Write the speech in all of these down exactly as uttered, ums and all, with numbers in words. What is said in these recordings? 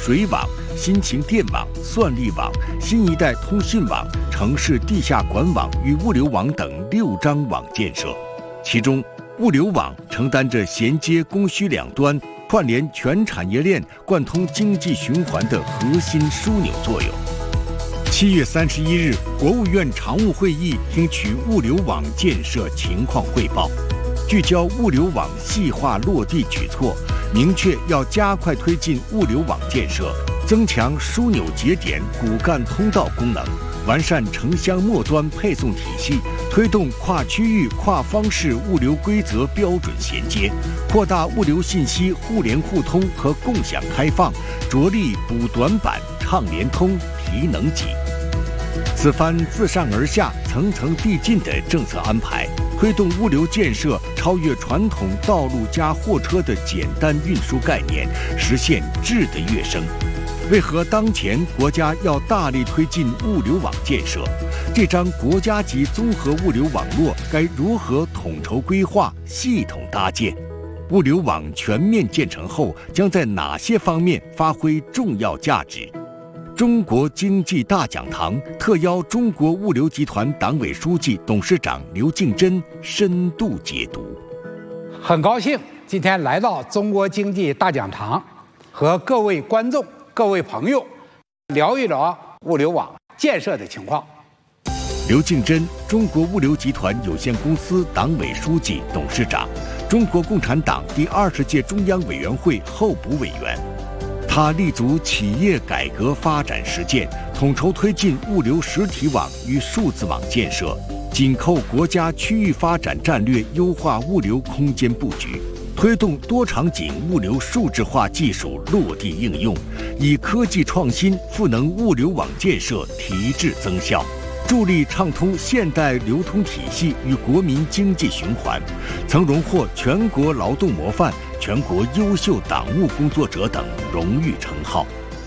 水网、新型电网、算力网、新一代通讯网、城市地下管网与物流网等六张网建设。其中，物流网承担着衔接供需两端、串联全产业链、贯通经济循环的核心枢纽作用。七月三十一日，国务院常务会议听取物流网建设情况汇报，聚焦物流网细化落地举措，明确要加快推进物流网建设，增强枢纽节点、骨干通道功能，完善城乡末端配送体系，推动跨区域、跨方式物流规则标准衔接，扩大物流信息互联互通和共享开放，着力补短板、畅联通、提能级。此番自上而下、层层递进的政策安排，推动物流建设超越传统道路加货车的简单运输概念，实现质的跃升。为何当前国家要大力推进物流网建设？这张国家级综合物流网络该如何统筹规划、系统搭建？物流网全面建成后，将在哪些方面发挥重要价值？中国经济大讲堂特邀中国物流集团党委书记、董事长刘敬珍深度解读。 很高兴今天来到中国经济大讲堂，和各位观众、各位朋友聊一聊物流网建设的情况。 刘敬珍，中国物流集团有限公司党委书记、董事长，中国共产党第二十届中央委员会候补委员。他立足企业改革发展实践，统筹推进物流实体网与数字网建设，紧扣国家区域发展战略，优化物流空间布局，推动多场景物流数字化技术落地应用，以科技创新赋能物流网建设提质增效，助力畅通现代流通体系与国民经济循环，曾荣获全国劳动模范、全国优秀党务工作者等荣誉称号。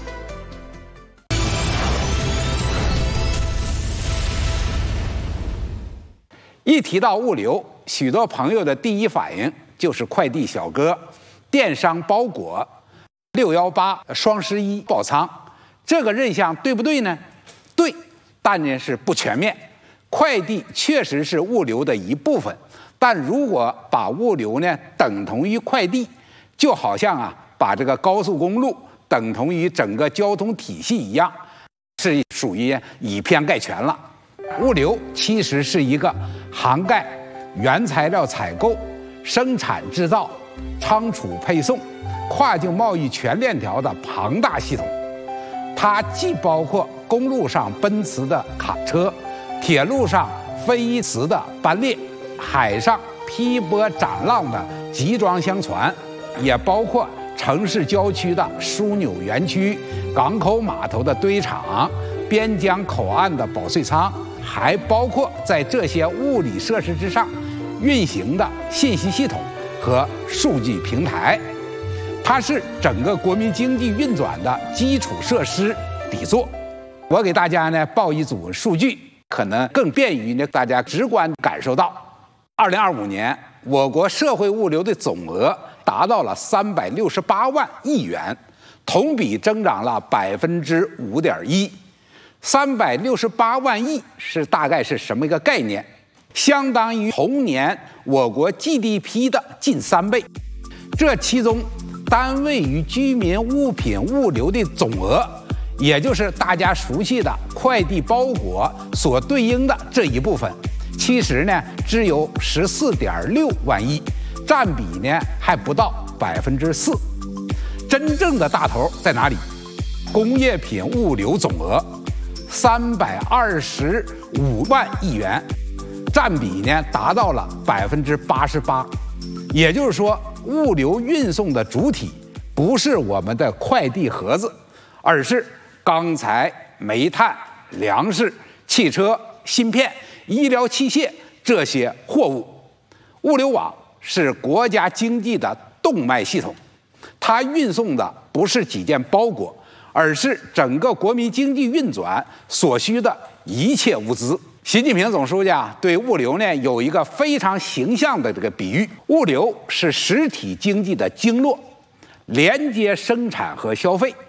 一提到物流，许多朋友的第一反应就是快递小哥、电商包裹、六幺八、双十一爆仓，这个认向对不对呢？对，但呢是不全面。快递确实是物流的一部分，但如果把物流呢等同于快递，就好像啊把这个高速公路等同于整个交通体系一样，是属于以偏概全了。物流其实是一个涵盖原材料采购、生产制造、仓储配送、跨境贸易全链条的庞大系统。它既包括公路上奔驰的卡车，铁路上飞驰的班列，海上劈波斩浪的集装箱船，也包括城市郊区的枢纽园区、港口码头的堆场、边疆口岸的保税仓，还包括在这些物理设施之上运行的信息系统和数据平台。它是整个国民经济运转的基础设施底座。我给大家呢报一组数据，可能更便于呢大家直观感受到。二零二五年，我国社会物流的总额达到了三百六十八万亿元，同比增长了百分之五点一。三百六十八万亿是大概是什么一个概念？相当于同年我国 G D P 的近三倍。这其中，单位与居民物品物流的总额，也就是大家熟悉的快递包裹所对应的这一部分，其实呢只有十四点六万亿，占比呢还不到百分之四。真正的大头在哪里？工业品物流总额三百二十五万亿元，占比呢达到了百分之八十八。也就是说，物流运送的主体不是我们的快递盒子，而是钢材、煤炭、粮食、汽车、芯片、医疗器械这些货物。物流网是国家经济的动脉系统，它运送的不是几件包裹，而是整个国民经济运转所需的一切物资。习近平总书记啊，对物流呢有一个非常形象的这个比喻：物流是实体经济的经络，连接生产和消费。